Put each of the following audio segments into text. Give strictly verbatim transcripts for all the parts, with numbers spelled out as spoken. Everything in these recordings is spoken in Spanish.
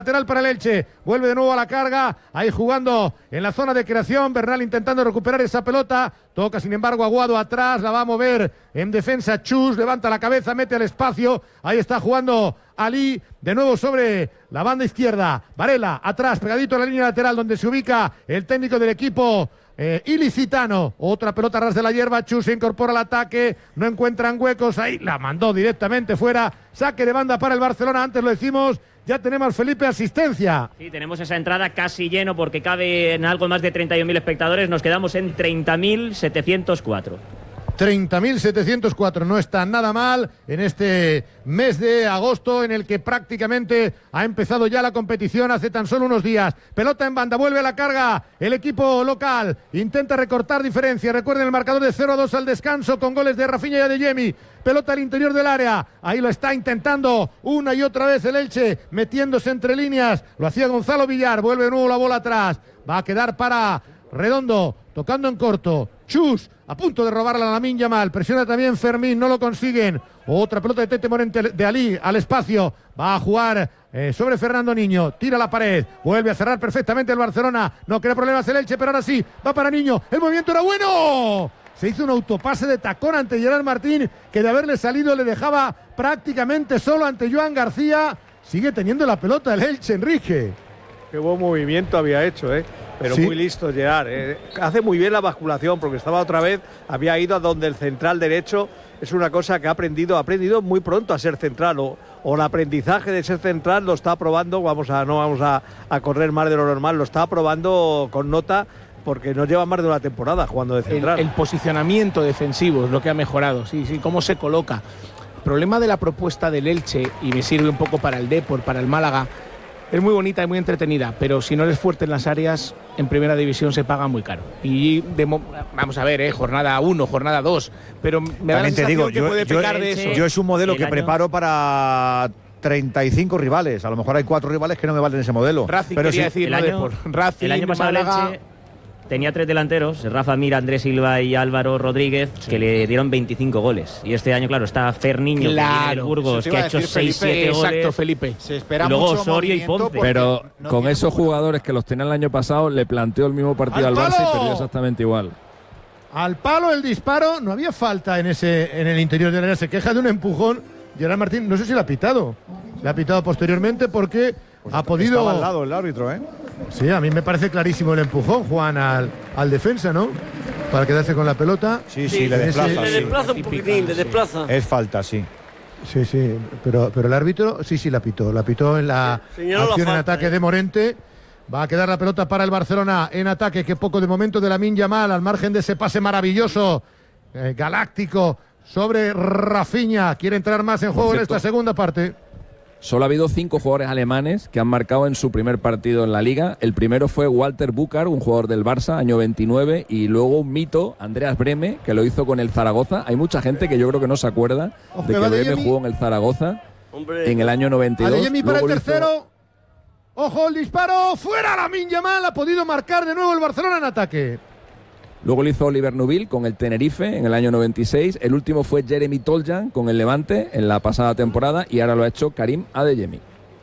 Lateral para el Elche, vuelve de nuevo a la carga, ahí jugando en la zona de creación, Bernal intentando recuperar esa pelota, toca sin embargo Aguado atrás, la va a mover en defensa Chus, levanta la cabeza, mete al espacio, ahí está jugando Ali, de nuevo sobre la banda izquierda, Varela atrás, pegadito a la línea lateral donde se ubica el técnico del equipo Eh, ilicitano, otra pelota ras de la hierba, Chus se incorpora al ataque, no encuentran huecos, ahí la mandó directamente fuera, saque de banda para el Barcelona, antes lo decimos, ya tenemos, Felipe, asistencia. Sí, tenemos esa entrada casi lleno porque cabe en algo más de treinta y un mil espectadores, nos quedamos en treinta mil setecientos cuatro. treinta mil setecientos cuatro, no está nada mal en este mes de agosto en el que prácticamente ha empezado ya la competición hace tan solo unos días. Pelota en banda, vuelve a la carga el equipo local, intenta recortar diferencias, recuerden el marcador de cero a dos al descanso con goles de Rafinha y Adeyemi. Pelota al interior del área, ahí lo está intentando una y otra vez el Elche, metiéndose entre líneas, lo hacía Gonzalo Villar, vuelve de nuevo la bola atrás, va a quedar para Redondo, tocando en corto, Chus, a punto de robarla a Lamine Yamal, presiona también Fermín, no lo consiguen, otra pelota de Tete Morente de Ali al espacio, va a jugar eh, sobre Fernando Niño, tira la pared, vuelve a cerrar perfectamente el Barcelona, no crea problemas el Elche, pero ahora sí, va para Niño, el movimiento era bueno, se hizo un autopase de tacón ante Gerard Martín, que de haberle salido le dejaba prácticamente solo ante Joan García, sigue teniendo la pelota el Elche, Enrique. Qué buen movimiento había hecho, ¿eh? Pero sí, muy listo Gerard. ¿eh? Hace muy bien la basculación porque estaba otra vez, había ido a donde el central derecho es una cosa que ha aprendido, ha aprendido muy pronto a ser central o, o el aprendizaje de ser central lo está probando, vamos a, no vamos a, a correr más de lo normal, lo está probando con nota porque no lleva más de una temporada jugando de central. El, el posicionamiento defensivo es lo que ha mejorado, sí, sí, cómo se coloca. El problema de la propuesta del Elche, y me sirve un poco para el Depor, para el Málaga, es muy bonita y muy entretenida, pero si no eres fuerte en las áreas, en primera división se paga muy caro. Y de, vamos a ver, eh, jornada uno, jornada dos, pero me da la sensación digo, que yo, puede yo, pecar de eso. Yo es un modelo que año... preparo para treinta y cinco rivales. A lo mejor hay cuatro rivales que no me valen ese modelo. Racing, pero quería sí, decir, el, no año, Depor. Racing, el año pasado Málaga, Elche tenía tres delanteros, Rafa Mir, Andrés Silva y Álvaro Rodríguez, sí, que le dieron veinticinco goles. Y este año, claro, está Ferniño, claro, del Burgos, que ha hecho seis siete goles. Exacto, Felipe. Se espera y luego mucho Osorio y Ponce. Pero no con esos ninguna... jugadores que los tenía el año pasado, le planteó el mismo partido al, al Barça y perdió exactamente igual. Al palo el disparo, no había falta en ese en el interior del área, se queja de un empujón. Gerard Martín, no sé si le ha pitado. Le ha pitado posteriormente porque pues ha podido. Estaba al lado el árbitro, ¿eh? Sí, a mí me parece clarísimo el empujón, Juan, al, al defensa, ¿no? Para quedarse con la pelota. Sí, sí, sí le desplaza. Le sí. desplaza un poquitín, le desplaza. Es falta, sí. Sí, sí, pero, pero el árbitro sí, sí la pitó. La pitó en la Señaló acción la en falta, ataque eh. de Morente. Va a quedar la pelota para el Barcelona en ataque. Qué poco de momento de Lamine Yamal, al margen de ese pase maravilloso, eh, galáctico, sobre Rafinha. Quiere entrar más en juego en esta segunda parte. Solo ha habido cinco jugadores alemanes que han marcado en su primer partido en la Liga. El primero fue Walter Bucar, un jugador del Barça, año veintinueve, y luego un mito, Andreas Brehme, que lo hizo con el Zaragoza. Hay mucha gente que yo creo que no se acuerda Ojo, de que Adeyemi Brehme jugó en el Zaragoza Hombre. en el año noventa y dos. Adeyemi para el Luego hizo... tercero. Ojo, el disparo. Fuera Lamine Yamal. Ha podido marcar de nuevo el Barcelona en ataque. Luego lo hizo Oliver Nubil con el Tenerife en el año noventa y seis. El último fue Jeremy Toljan con el Levante en la pasada temporada y ahora lo ha hecho Karim Adeyemi.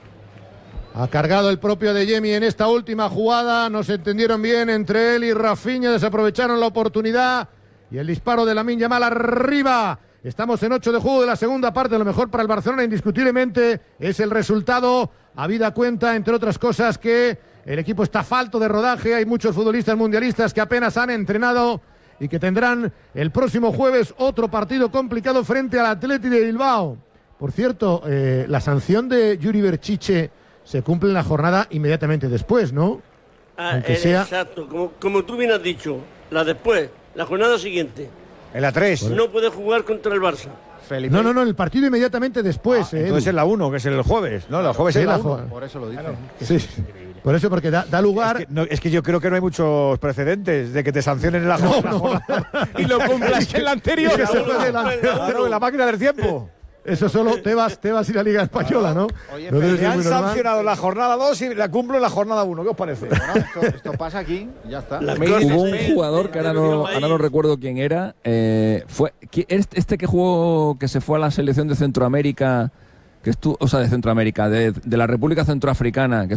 Ha cargado el propio Adeyemi en esta última jugada. No se entendieron bien entre él y Rafinha. Desaprovecharon la oportunidad. Y el disparo de Lamine Yamal arriba. Estamos en ocho de juego de la segunda parte. Lo mejor para el Barcelona indiscutiblemente es el resultado. Habida cuenta, entre otras cosas, que el equipo está falto de rodaje, hay muchos futbolistas mundialistas que apenas han entrenado y que tendrán el próximo jueves otro partido complicado frente al Athletic de Bilbao. Por cierto, eh, la sanción de Yuri Berchiche se cumple en la jornada inmediatamente después, ¿no? Ah, Aunque eh, sea... Exacto, como, como tú bien has dicho, la después, la jornada siguiente. En la tres. No puede jugar contra el Barça. Felipe. No, no, no, el partido inmediatamente después. Ah, eh, entonces es la uno, que es el jueves, ¿no? El jueves sí, es la la uno. jo- Por eso lo dice. Claro, sí. Por eso, porque da, da lugar... Es que, no, es que yo creo que no hay muchos precedentes de que te sancionen en la No, jornada. no. Y lo cumplas en la anterior. Que se juegue la- Claro, en la máquina del tiempo. Eso solo Tebas, Tebas y la Liga Española, ¿no? Oye, No debe Le ser han muy normal. sancionado la jornada dos y la cumplo en la jornada uno. ¿Qué os parece? Bueno, esto, esto pasa aquí y ya está. Las Hubo cosas un de- jugador que ahora no, ahora no recuerdo quién era. Eh, fue este este que jugó, que se fue a la selección de Centroamérica que estuvo, o sea, de Centroamérica, de, de la República Centroafricana, que